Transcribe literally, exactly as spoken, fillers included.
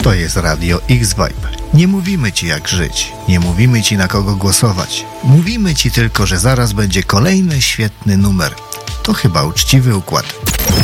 To jest Radio X-Vibe. Nie mówimy ci jak żyć, nie mówimy ci na kogo głosować. Mówimy ci tylko, że zaraz będzie kolejny świetny numer. To chyba uczciwy układ.